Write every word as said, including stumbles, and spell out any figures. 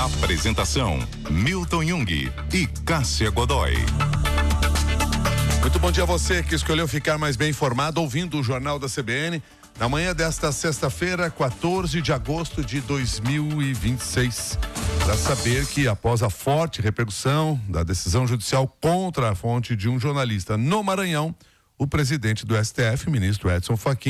Apresentação: Milton Jung e Cássia Godoy. Muito bom dia a você que escolheu ficar mais bem informado ouvindo o Jornal da C B N. Na manhã desta sexta-feira, quatorze de agosto de dois mil e vinte e seis. Para saber que, após a forte repercussão da decisão judicial contra a fonte de um jornalista no Maranhão, o presidente do S T F, ministro Edson Fachin,